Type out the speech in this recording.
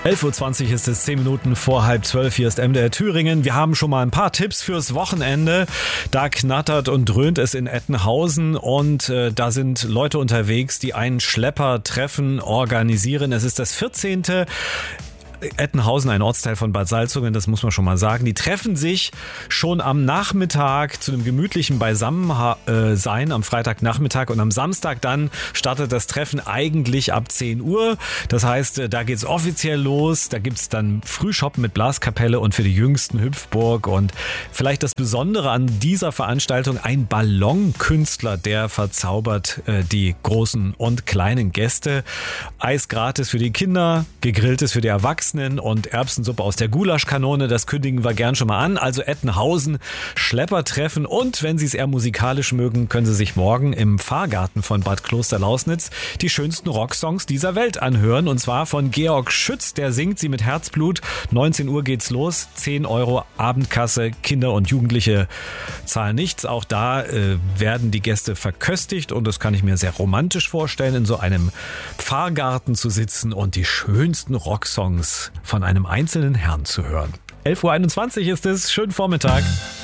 11.20 Uhr ist es, 10 Minuten vor 11:30. Hier ist MDR Thüringen. Wir haben schon mal ein paar Tipps fürs Wochenende. Da knattert und dröhnt es in Ettenhausen und da sind Leute unterwegs, die einen Schleppertreffen organisieren. Es ist das 14. Ettenhausen, ein Ortsteil von Bad Salzungen, das muss man schon mal sagen. Die treffen sich schon am Nachmittag zu einem gemütlichen Beisammensein am Freitagnachmittag und am Samstag dann startet das Treffen eigentlich ab 10 Uhr. Das heißt, da geht's offiziell los. Da gibt's dann Frühschoppen mit Blaskapelle und für die Jüngsten Hüpfburg. Und vielleicht das Besondere an dieser Veranstaltung, ein Ballonkünstler, der verzaubert die großen und kleinen Gäste. Eis gratis für die Kinder, gegrilltes für die Erwachsenen und Erbsensuppe aus der Gulaschkanone, das kündigen wir gern schon mal an. Also Ettenhausen, Schleppertreffen und wenn Sie es eher musikalisch mögen, können Sie sich morgen im Pfarrgarten von Bad Klosterlausnitz die schönsten Rocksongs dieser Welt anhören und zwar von Georg Schütz, der singt sie mit Herzblut. 19 Uhr geht's los, 10 Euro Abendkasse, Kinder und Jugendliche zahlen nichts. Auch da werden die Gäste verköstigt und das kann ich mir sehr romantisch vorstellen, in so einem Pfarrgarten zu sitzen und die schönsten Rocksongs von einem einzelnen Herrn zu hören. 11.21 Uhr ist es, schönen Vormittag.